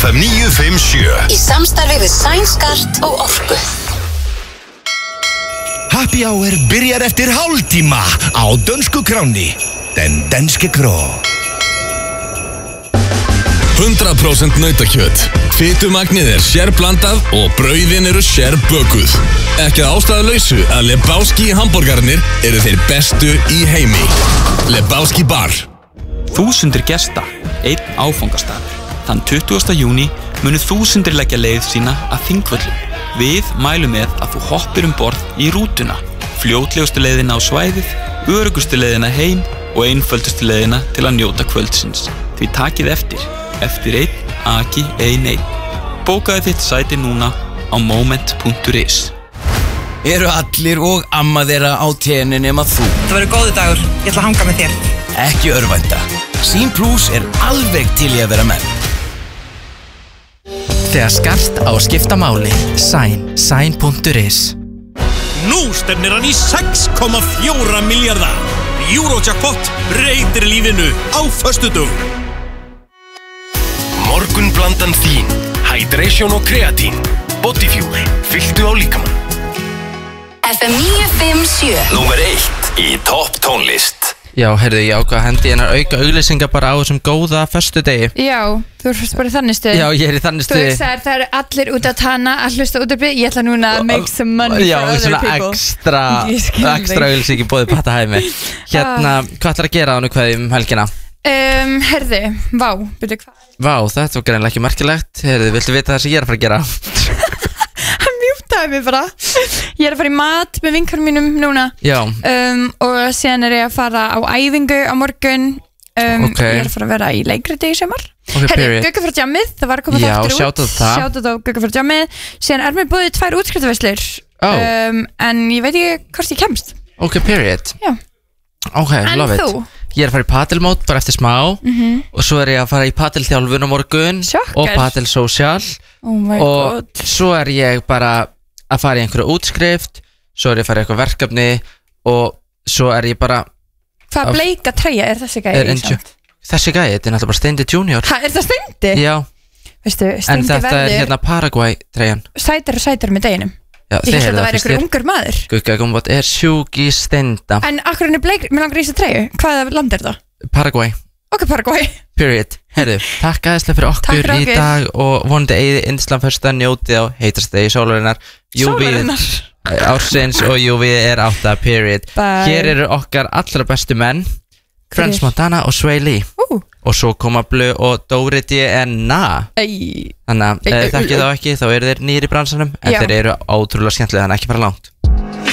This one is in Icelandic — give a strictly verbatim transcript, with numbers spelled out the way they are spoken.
F M níu fimm sjö Í samstarfi við Sænskart og Orku. Happy Hour byrjar eftir hálftíma á dönsku kráni. Den danske kró. hundrað prósent nautakjöt. Fitumagnið er sérblandað og brauðin eru sérbökuð. Ekki að ástæðulausu að Lebowski hamborgarnir eru þeir bestu í heimi. Lebowski bar. Þúsundir gesta, einn áfangastaður. Þann tuttugasta júní munu þúsundir leggja leið sína að Þingvöllum. Við mælum með að þú hoppir um borð í rútuna. Fljótlegustu leiðina á svæðið, öruggustu leiðina heim og einföldustu leiðina til að njóta kvöldsins. Því takið eftir. Eftir einn, aki ein einn. Bókaðu þitt sæti núna á moment punktur is. Eru allir og amma þeirra á tenni nema þú? Það verður góðu dagur, ég ætla að hanga með þér. Ekki örvænta. Sín Plus er alveg til í að vera með. Þegar skart á að skipta máli. Sæn, sæn punktur is. Nú stefnir hann í sex komma fjóra milljarða. Eurojackpot breytir lífinu á föstudögum. Morgunblandan þín, hydration og kreatín, Bodyfuel, fylltu á líkamann. F M níu fimm sjö Númer eitt í topp tónlist. Já, heyrðu, ég ákvað að hendi hennar auka auglýsingar bara á þessum góða föstudegi. Já, þú ert bara í þannig stuði. Já, ég er í þannig stuði. Þú veist það, það eru allir út að tana að hlusta út af byrju. Ég ætla núna að make some money Já, for other svona people. ekstra, Ég skil þig. ekstra auglýsing í bóði patta hæmi. Hérna, hvað ætlar að gera á nú hvað um helgina? Um, herðu, vá, byrju hvað? Vá, þetta var greinlega ekki merkilegt. Heyrðu, viltu vita það sem ég er að fara að gera? Hann mjútaði mig bara. Ég er að fara í mat með vinkarum mínum núna. Já. Um, og síðan er ég að fara á æfingu á morgun. Um, Ok. Ég er að fara að vera í leikriti í sumar. Ok, Herðu, period. Gugga frá djammið, það var að koma Já, það aftur út. shoutout á það. Shoutout á Gugga frá djammið. Síðan er mér búið tvær útskriftarveislur. Oh. um, En ég veit ekki hvort ég kemst. Ok, period. Já. Ok, En love it. þú? Ég er að fara í padelmót bara eftir smá. Mhm. Og svo er ég að fara í padelþjálfun á morgun. Sjokkar. Og padelsocial. Oh my Og god. svo er ég bara að fara í einhverju útskrift. Svo er ég að fara í eitthvað verkefni. Og svo er ég bara Hvað Af- bleika treyja er þessi gæði er í enjo- samt? Þessi gæði, þetta er náttúrulega bara Steindi Junior. Ha, er það Steindi? Já, Veistu, en Steindi þetta er verður hérna Paraguay treyjan. sætar og sætar með deginum. Já, Ég held að það væri einhver ungur maður. Gugga Gumbot er sjúk í Steinda. En akkur hann er bleik, mér langar í þessi treyju. Hvaða land er það? Paraguay, Ok, Paraguay. period. Herru, takk aðeinslega fyrir okkur Takk fyrir í okkur. dag og vonandi eigið Ísland fyrsta njótið á heitastegi sólarinnar. Sólarinnar. Ársins og júvið er átta, period. Bye. Hér eru okkar allra bestu menn, Frans Hverjir? Montana og Sway Lee. Ú. Og svo koma Blö og Dóri D N A. Ei. Þannig að Ei, ei, ef þið þekkið ei, þá ekki, þá eru þeir nýri í bransanum. En Já. þeir eru ótrúlega skemmtilega, þannig að ekki fara langt.